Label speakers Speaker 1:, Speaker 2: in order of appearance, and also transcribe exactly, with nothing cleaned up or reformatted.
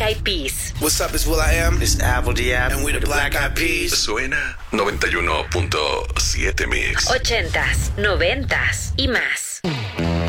Speaker 1: Black Eyed Peas.
Speaker 2: What's up, it's will.i.am.
Speaker 3: It's Apple D App.
Speaker 2: And we the Black Eyed Peas.
Speaker 4: Suena noventa y uno punto siete Mix.
Speaker 1: Ochentas, noventas y más.